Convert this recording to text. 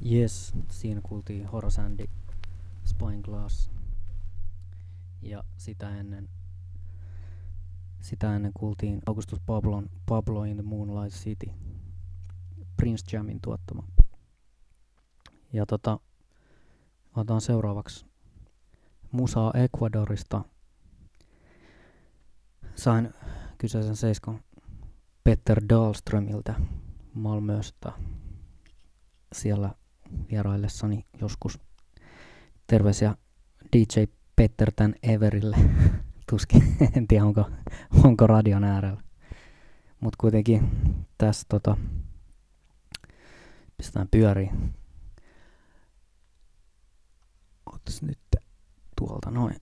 Yes, siinä kuultiin Horace Andy, Spyglass ja sitä ennen kuultiin Augustus Pablon Pablo in the Moonlight City, Prince Jamin tuottama. Ja otan seuraavaksi musaa Ecuadorista. Sain kyseisen seiskon Petter Dahlströmiltä Malmöstä siellä vieraillessani joskus. Terveisiä DJ Petter tän Everille. Tuskin, en tiedä onko radion äärellä. Mut kuitenkin tässä pistetään pyöriin. Otas nyt tuolta noin.